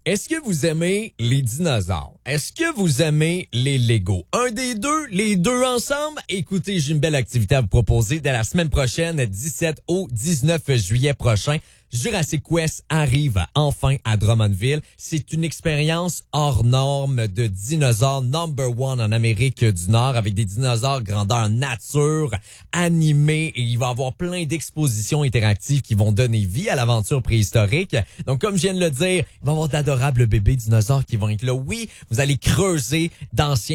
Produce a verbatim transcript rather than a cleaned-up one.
Est-ce que vous aimez les dinosaures? Est-ce que vous aimez les Lego? Un des deux, les deux ensemble? Écoutez, j'ai une belle activité à vous proposer dès la semaine prochaine, dix-sept au dix-neuf juillet prochain. Jurassic Quest arrive enfin à Drummondville. C'est une expérience hors norme de dinosaures number one en Amérique du Nord avec des dinosaures grandeur nature, animés, et il va y avoir plein d'expositions interactives qui vont donner vie à l'aventure préhistorique. Donc, comme je viens de le dire, il va y avoir d'adorables bébés dinosaures qui vont être là. Oui, vous allez creuser d'anciens